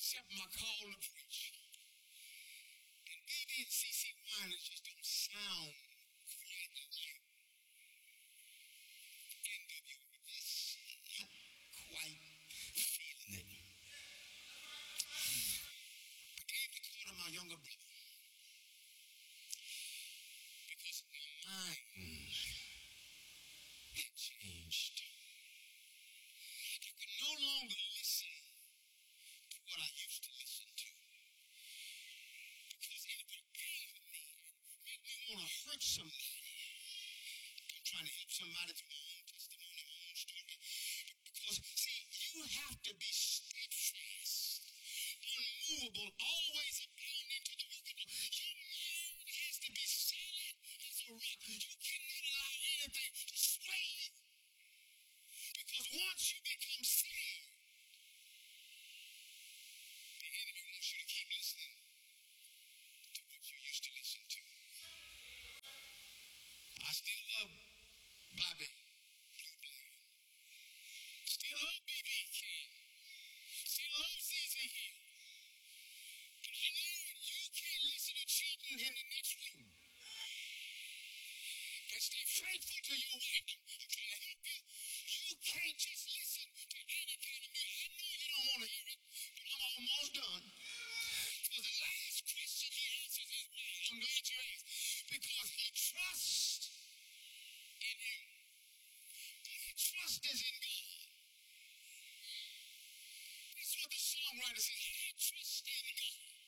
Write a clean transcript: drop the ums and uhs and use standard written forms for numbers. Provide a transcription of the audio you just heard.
accept my call to preach. And BB and CC Winans just don't sound quite like NWA. Just not quite feeling it. I gave the call to my younger brother because my mind had changed. I could no longer listen to what I used to listen to because it would anger me and make me want to hurt somebody. I'm trying to help somebody through my own testimony, my own story. Because, see, you have to be steadfast, unmovable, always abounding into the work of God. Your mind has to be solid as a rock. You cannot allow anything to sway you. Because once you become saved, the enemy wants you to keep listening to what you used to listen to. I still love Bobby Blue Bland. Still love B.B. King. Still love ZZ Hill. But you know you can't listen to cheating in the next room. And stay faithful to your wife. I'm trying to help you. You can't just listen to any kind of music. I know you don't want to hear it, but I'm almost done. For the last question he answers is why I'm glad you asked. Because he trusts in you. My trust is in God. That's what the songwriter said. I trust in God.